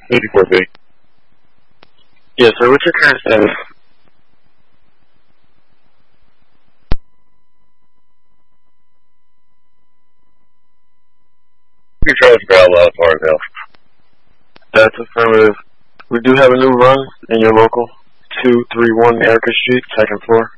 84B. Yes, sir. What's your current status? Your trailer's gravel out of Farmville. That's affirmative. We do have a new run in your local 231 Erica Street, second floor.